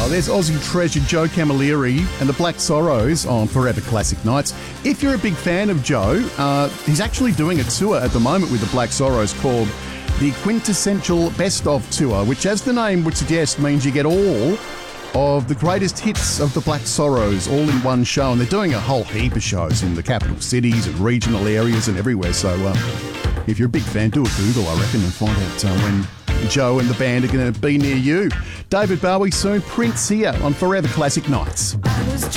There's Aussie treasure Joe Camilleri and the Black Sorrows on Forever Classic Nights. If you're a big fan of Joe, he's actually doing a tour at the moment with the Black Sorrows called the Quintessential Best Of Tour, which, as the name would suggest, means you get all of the greatest hits of the Black Sorrows all in one show. And they're doing a whole heap of shows in the capital cities and regional areas and everywhere. So if you're a big fan, do a Google, I reckon, and find out when Joe and the band are going to be near you. David Bowie soon, Prince here on Forever Classic Nights.